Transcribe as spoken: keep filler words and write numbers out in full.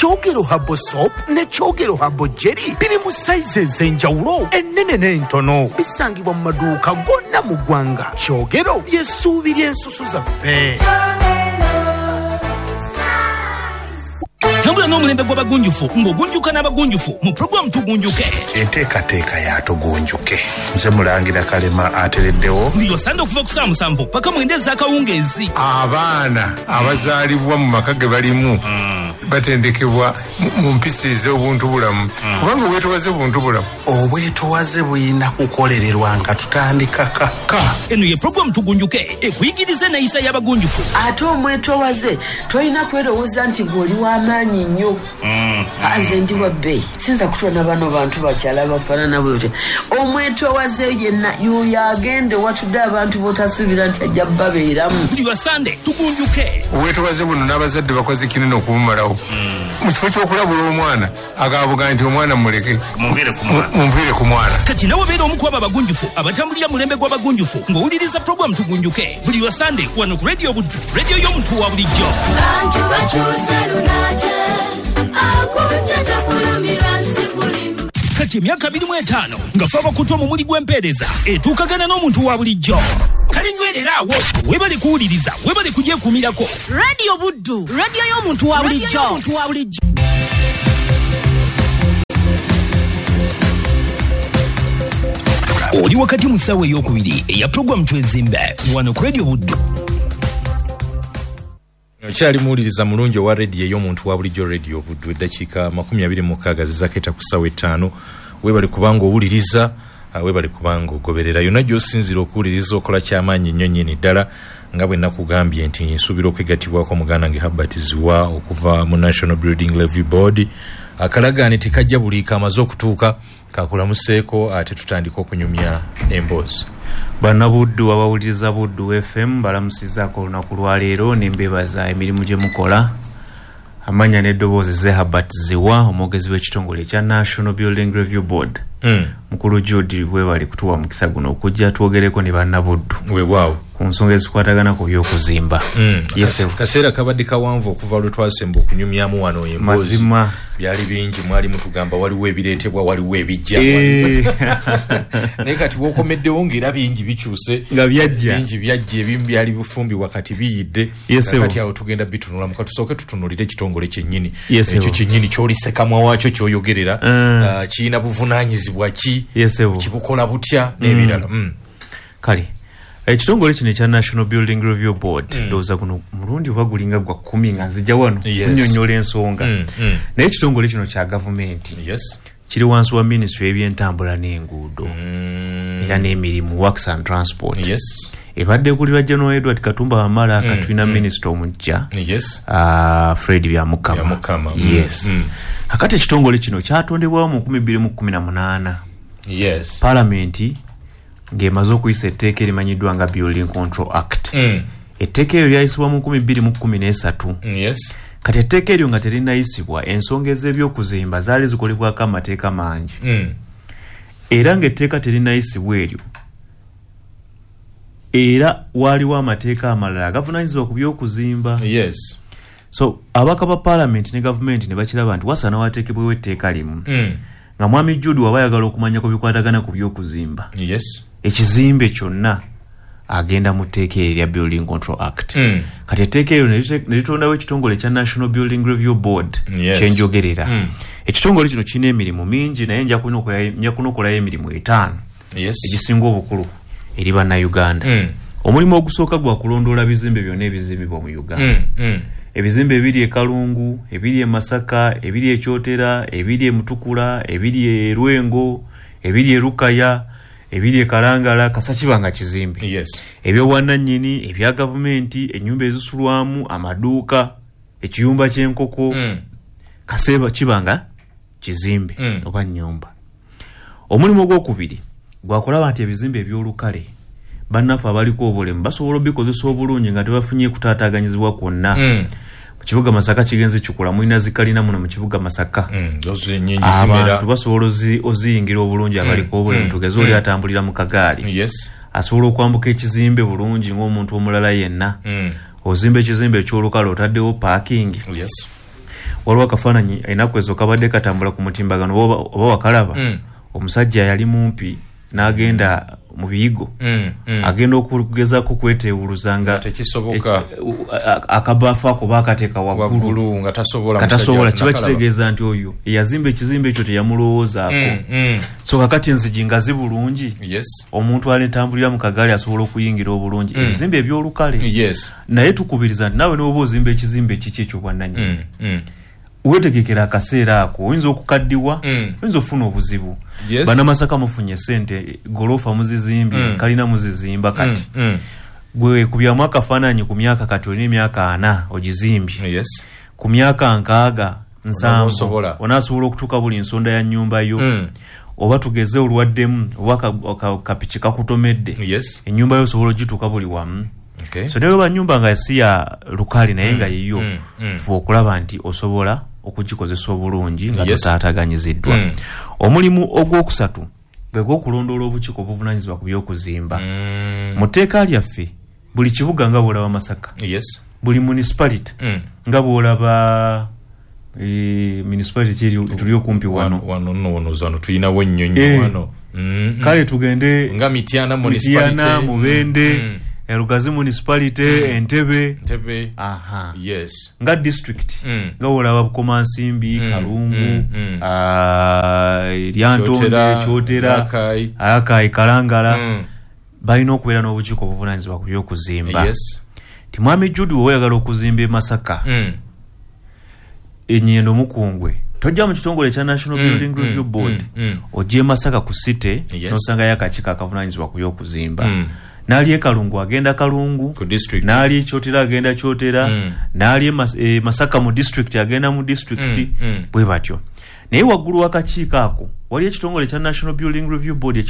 Kyogero Habo Soap ne Kyogero Habo Jelly biri mu sizes enjawulo ennene n'entono. Bisangibwa mu maduuka gonna mu ggwanga. Kyogero y'essuubi ly'ensusu zaffe. Tambula n'omulembe gw'abagunjufu ng'ogunjuka n'abagunjufu mu program Tugunjuke. Enteekateeka ya Tugunjuke. Nze Mulangira Kalema atereddewo. Ndiyo sande okuva ku saa musanvu paka mwenda ez'akawungeezi. Abaana abazaalibwa mu maka ge balimu batendekebwa mu mpisa ez'obuntu bulamu. Kubanga obwetowaze buntu bulamu. Obwetowaze buyina kukolererwa nga tutandika kaka. Eno ye program Tugunjuke ekuyigiriza enayisa y'abagunjufu. Ate omwetowaze tolina kwerowooza nti gw'oli w'amaanyi nnyo. Aze ndi wa bbeeyi sinza kutona bano bantu bakyala bafaanana bwe. Omwetowaze yenna y'oyo agende watudde abantu b'otasuubira nti ajja babeeramu. Ndiyo sande Tugunjuke. Obwetowaze buno n'abazadde bakoze kinene okubumalawo. Mu kifo ky'okulabula omwana agaabuga nti omwana muleke munviire ku mwana. Munviire ku mwana. Kati nawe beera omu ku abo abagunjufu abatambulira mulembe gw'abagunjufu ng'owuliriza program Tugunjuke buli lwa Sande wano ku Radio Buddu, radio y'omuntu wa bulijjo. Bantu bakyuse lunaje akujja kulumirwa sikulimu. Kati emyaka abiri mu etaano nga fe abakutu omumuli gw'empeereza etuukagana n'omuntu wa bulijjo. Kale nywerera awo webale kuwuliriza webale kugyekuumirako. Radio Buddu, radio y'omuntu wa bulijjo. Oli wakati mu ssaawa ey'okubiri eya program Twezimbe wano ku Radio Buddu. Okyali muwuliriza mulungi owa radio ey'omuntu wa bulijjo Radio Buddu eddakiika makumi abiri mu mukaaga zizaketa ku ssaawa ettaano. Webale kubanga owuliriza, webale kubanga ogoberera. Yonna gy'osinzira okuwuliriza okola ky'amaanyi nnyo nnyini ddala nga bwe nakugambye nti nsuubira okwegattibwako muganda nge Herbert Ziwa okuva mu National Building Levy Board. Akalagaane tekajja buli kamaze okutuuka kakulamuseeko ate tutandika okunyumya emboozi. Bannabuddu abawuliriza Buddu F M balamusizaako olunaku lwa leero n'embeebaza emirimu gye mukola. Amanya n'eddoboozi ze Herbert Ziwa omwogezi w'ekitongole ekya National Building Review Board. Mm. Mukulu Jude bwe bali kutuwa mukisa guno okujja twogereko ne bannabuddu. Weewaawo. Ku nsonga ezikwatagana ku by'okuzimba. Mm. Yes, kaseera kabadde kawanvu okuva lwe twasemba okunyumyamu wano emboozi. Mazima. Byali bingi mwali mutugamba waliwo ebireetebwa waliwo ebijja. Naye kati w'okomeddewo ng'era bingi bikyuse. Nga byajja. Bingi byajja ebimu byali bufumbi wakati biyidde. Yes, kati awo tugenda bitunula muka tusooke tutunulire ekitongole kyennyini. Yes, ekyo kyennyini ky'olisekamwa waakyo ky'oyogerera. Uh, uh, kiyina buvunaanyizibwa ki? Yes, kibukola butya n'ebirala. Mm. Kale ekitongole kino ekya National Building Review Board ndowooza guno mulundi oba gulinga gwa kkumi nga nzija wano nnyonnyola ensonga. Mm, mm. Naye ekitongole kino kya gavumenti. Yes. Kiri wansi wa Ministry y'ebyentambula n'enguudo. Mm. Era n'emirimu Works and Transport. Yes. Ebadde kulirwa General Edward Katumba Wamala mm, katulina mm. Minister omujja. Yes. Uh, Fred Byamukama. Byamukama. Yes. Mm. Akati ekitongole kino kyatondebwawo mu nkumi bbiri mu kkumi na munaana. Yes. Parliament ng'emaze okuyisa etteeka erimanyiddwa nga Building Control Act. Mm. Etteeka eryo lyayisibwa mu nkumi bbiri mu kkumi n'esatu. Yes. Kati etteeka eryo nga terinayisibwa ensonga ez'ebyokuzimba zaali zikolebwako amateeka mangi. Mm. Era ng'etteeka terinayisibwa eryo era waliwo amateeka amalala agavunaanyizibwa ku byokuzimba. Yes. So abaka ba Parliament ne government ne bakiraba nti wasaana wateekebwewo etteeka limu. Mm. Nga mwami Jude waba ayagala okumanya ku bikwatagana ku byokuzimba. Yes. Ekizimbe kyonna agenda mu tteeka erya Building Control Act. Mm. Kati etteeka eryo ne litondawo ekitongole ekya National Building Review Board. Yes. Kyenjogerera. Mm. Ekitongole kino kirina emirimu mingi naye nja kunokolayo emirimu etaano. Yes. Egisinga obukulu eri bannayuganda. Mm. Omulimu ogusooka gwa kulondoola bizimbe byonna ebizimbibwa mu Uganda. Mm. Mm. Ebizimbe ebiri e Kalungu, ebiri e Masaka, ebiri e Kyotera, ebiri e Mutukula, ebiri e Rwengo, ebiri e Rukaya, ebiri e Kalangala, kasakibanga kizimbe. Yes. Ebyo bwannannyini, ebya gavumenti, ennyumba ezisulwamu, amaduuka, ekiyumba ky'enkoko, mm. kaseba kibanga kizimbe mm. oba nnyumba. Omulimu ogwokubiri gwakulaba nti ebizimbe ebyolukale bannaffe abaliko obulemu basobola obikozesa obulungi nga tebafunye kutaataaganyizibwa kwonna. Mm. Mu kibuga Masaka kigenze kikula mulina zikalina muno mu kibuga Masaka. Mm. Zozi nyingi zimera. Abantu basobola oziyingira obulungi abaliko mm. obulemu mm. tugeze oli mm. atambulira mu kagaali. Yes. Asobola okwambuka ekizimbe bulungi ng'omuntu omulala yenna. Mm. Ozimba ekizimbe ekyolukale otaddewo parking. Yes. waliwo akafaananyi enakwezo kabadde katambula ku mutimbagano oba oba wakalaba Mm. omusajja yali mumpi n'agenda mu biyigo Mm, mm. agenda okugezaako kweteewuluza nga tekisoboka akabaafu ako baakateeka waggulu waggulu nga tasobola katasobola musajja kiba nakalaba. kitegeeza nti oyo eyazimba ekizimbe ekyo teyamulowoozaako Mm, mm. so kakati enzigi nga zibulungi Yes. omuntu aletambulira mu kagaali asobola okuyingira obulungi Mm. ebizimbe ebyolukale Yes. naye tukubiriza nti naawe n'oba ozimba ekizimbe kiki ekyo bwannannyini Mm, mm. weetegekera akaseera ako oyinza okukaddiwa Mm. oyinza okufuna obuzibu Yes. bannamasaka mufunye sente golofa muzizimbye Mm. kalina muzizimba kati Mm, mm. gwe kubyamu akafaananyi ku myaka kati olina emyaka ana ogizimbye Yes. ku myaka nkaaga nsanvu Onoosobola. onaasobola okutuuka buli nsonda ya nnyumba yo Mm. oba tugeze olwaddemu oba ka- ka- kapiki kakutomedde Yes. ennyumba yo osobola ogituuka buli wamu Okay. so newe banyumba nga si ya lukali naye nga yiyo mm, mm. fe okulaba nti osobola okugikozesa obulungi nga Yes. totaataganyiziddwa Mm. omulimu ogwokusatu gwe gw'okulondoola obukiiko obuvunanyizibwa ku by'okuzimba Mm. mu tteeka lyaffe buli kibuga nga bw'olaba Masaka Yes. buli municipality Mm. nga bw'olaba e, municipality eri tuli okumpi wano wano nno wano zano tuyinawo ennyonyi Eh. wano. Mm, mm. kale tugende nga Mityana municipality. Mityana, Mubende, Mm, mm. Erugazi municipality, Entebbe. Ntebe. Aha. Yes. Nga district Mm. nga wolaba Bukomansimbi, Mm, Kalungu, mm, mm. ah, Lyantonde, Kyotera, Kyotera, Akai. Akai, Kalangala. Mm. Balina okubeera n'obukiiko obuvunanyizibwa ku by'okuzimba. Yes. Ti mwami Judy bwe oyagala okuzimba e Masaka, Mm. Ennyendo Mukungwe, tojja mu kitongole ekya National Mm, Building mm, Review Board, mm, mm. ojja e Masaka ku city, Yes. n'osangayo akakiiko akavunanyizibwa ku by'okuzimba. Mm. N'ali e Kalungu agenda Kalungu, Ku district. n'ali e Kyotera agenda Kyotera, Mm. n'ali e Mas- e Masaka mu district agenda mu district, Mm, mm. bwe batyo. Naye waggulu w'akakiiko ako wali ekitongole ekya National Building Review Board